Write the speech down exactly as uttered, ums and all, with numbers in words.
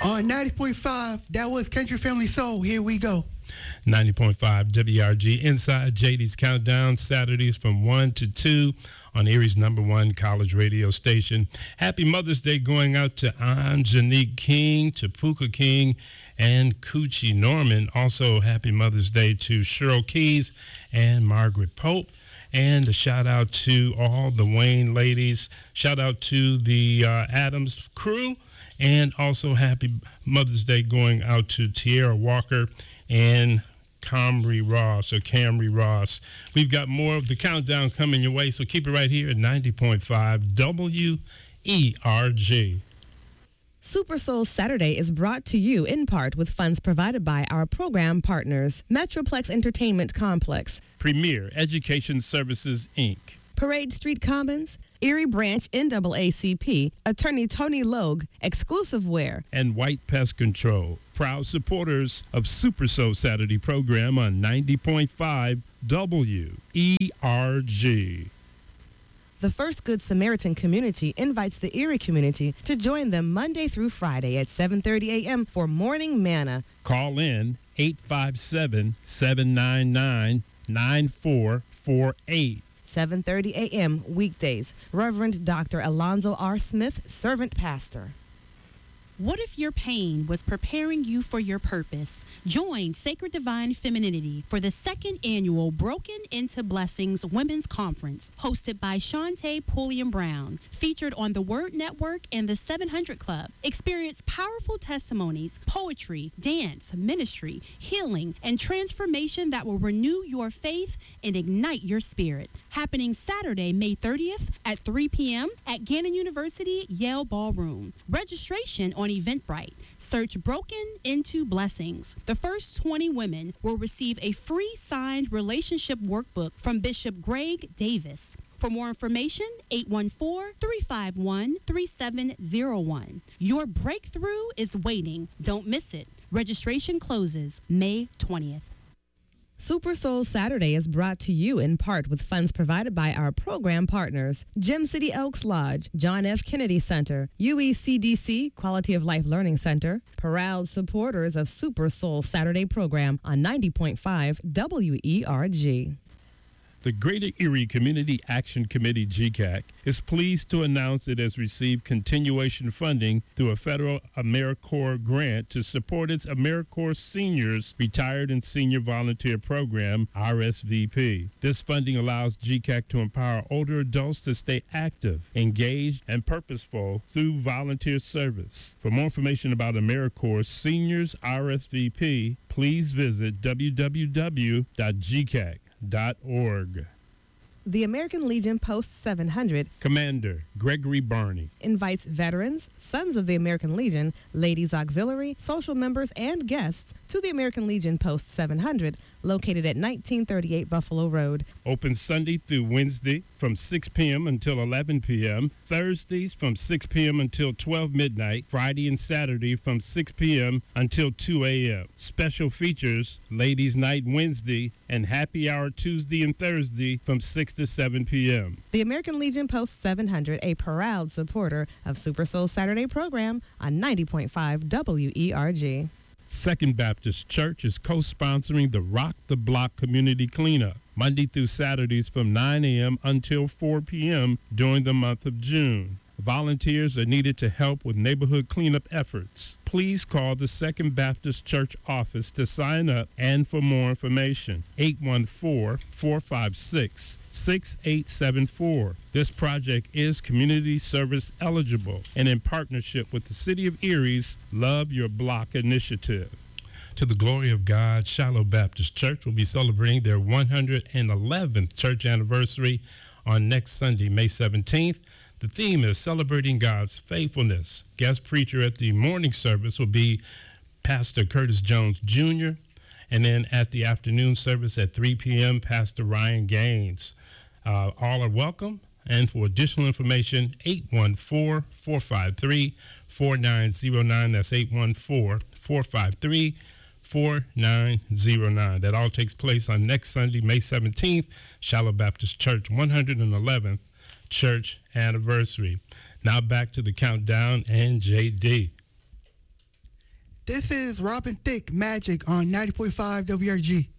On ninety point five, that was Country Family Soul. Here we go. ninety point five W R G Inside J D's Countdown, Saturdays from one to two on Erie's number one college radio station. Happy Mother's Day going out to Anjanique King, to Puka King, and Coochie Norman. Also, happy Mother's Day to Cheryl Keys and Margaret Pope. And a shout out to all the Wayne ladies. Shout out to the uh, Adams crew. And also happy Mother's Day going out to Tierra Walker and Camry Ross or Camry Ross. We've got more of the countdown coming your way, so keep it right here at ninety point five W E R G. Super Soul Saturday is brought to you in part with funds provided by our program partners, Metroplex Entertainment Complex, Premier Education Services, Incorporated, Parade Street Commons, Erie Branch N double A C P, Attorney Tony Logue, Exclusive Wear, and White Pest Control, proud supporters of Super Soul Saturday program on ninety point five W E R G. The First Good Samaritan community invites the Erie community to join them Monday through Friday at seven thirty a.m. for Morning Manna. Call in eight five seven, seven nine nine, nine four four eight. seven thirty a.m. weekdays. Reverend Doctor Alonzo R. Smith, Servant Pastor. What if your pain was preparing you for your purpose? Join Sacred Divine Femininity for the second annual Broken Into Blessings Women's Conference, hosted by Shantae Pulliam Brown, featured on the Word Network and the seven hundred Club. Experience powerful testimonies, poetry, dance, ministry, healing, and transformation that will renew your faith and ignite your spirit. Happening Saturday, May thirtieth at three p.m. at Gannon University Yale Ballroom. Registration on Eventbrite. Search Broken Into Blessings. The first twenty women will receive a free signed relationship workbook from Bishop Greg Davis. For more information, eight one four, three five one, three seven zero one. Your breakthrough is waiting. Don't miss it. Registration closes May twentieth. Super Soul Saturday is brought to you in part with funds provided by our program partners, Gem City Elks Lodge, John F. Kennedy Center, U E C D C Quality of Life Learning Center, proud supporters of Super Soul Saturday program on ninety point five W E R G. The Greater Erie Community Action Committee, G C A C, is pleased to announce it has received continuation funding through a federal AmeriCorps grant to support its AmeriCorps Seniors Retired and Senior Volunteer Program, R S V P. This funding allows G C A C to empower older adults to stay active, engaged, and purposeful through volunteer service. For more information about AmeriCorps Seniors R S V P, please visit w w w dot g c a c dot org. The American Legion Post seven hundred Commander Gregory Barney invites veterans, Sons of the American Legion, Ladies Auxiliary, social members, and guests to the American Legion Post seven hundred, located at nineteen thirty-eight Buffalo Road. Open Sunday through Wednesday from six p.m. until eleven p.m., Thursdays from six p.m. until twelve midnight, Friday and Saturday from six p.m. until two a.m. Special features, Ladies Night Wednesday and Happy Hour Tuesday and Thursday from six to seven p.m. The American Legion Post seven hundred, a proud supporter of Super Soul Saturday program on ninety point five W E R G. Second Baptist Church is co-sponsoring the Rock the Block Community Cleanup, Monday through Saturdays from nine a.m. until four p.m. during the month of June. Volunteers are needed to help with neighborhood cleanup efforts. Please call the Second Baptist Church office to sign up and for more information. eight one four, four five six, six eight seven four. This project is community service eligible and in partnership with the City of Erie's Love Your Block initiative. To the glory of God, Shiloh Baptist Church will be celebrating their one hundred eleventh church anniversary on next Sunday, May seventeenth. The theme is Celebrating God's Faithfulness. Guest preacher at the morning service will be Pastor Curtis Jones Junior And then at the afternoon service at three p.m., Pastor Ryan Gaines. Uh, all are welcome. And for additional information, eight one four, four five three, four nine zero nine. That's eight one four, four five three, four nine zero nine. That all takes place on next Sunday, May seventeenth, Shiloh Baptist Church, one hundred eleventh church anniversary. Now back to the countdown and J D. This is Robin Thicke, Magic on ninety point five W R G.